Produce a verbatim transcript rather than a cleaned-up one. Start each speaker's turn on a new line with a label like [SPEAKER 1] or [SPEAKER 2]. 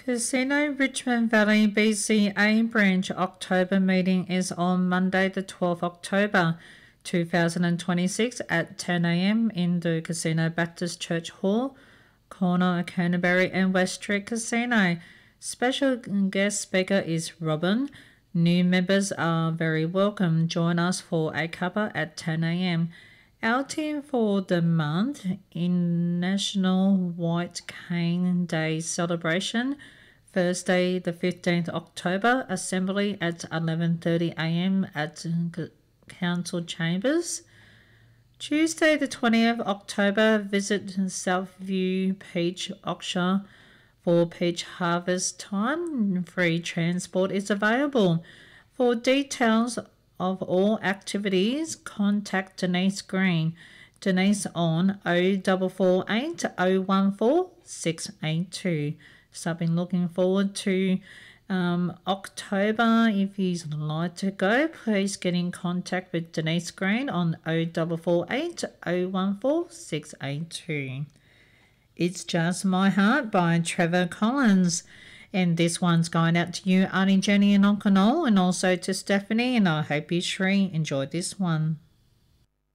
[SPEAKER 1] Casino Richmond Valley B C A branch October meeting is on Monday the twelfth of October two thousand twenty-six at ten a m in the Casino Baptist Church Hall, corner of Canterbury and West Street Casino. Special guest speaker is Robin. New members are very welcome. Join us for a cuppa at ten a m. Our team for the month in National White Cane Day celebration, Thursday the fifteenth of October, assembly at eleven thirty a m at Council Chambers. Tuesday the twentieth of October, visit Southview Peach Auction for peach harvest time. Free transport is available. For details of all activities, contact Denise Green. Denise on oh four four eight, oh one four, six eight two. So I've been looking forward to um, October. If you'd like to go, please get in contact with Denise Green on oh four four eight, oh one four, six eight two. It's Just My Heart by Trevor Collins. And this one's going out to you, Auntie Jenny and Uncle Noel, and also to Stephanie, and I hope you three enjoyed this one.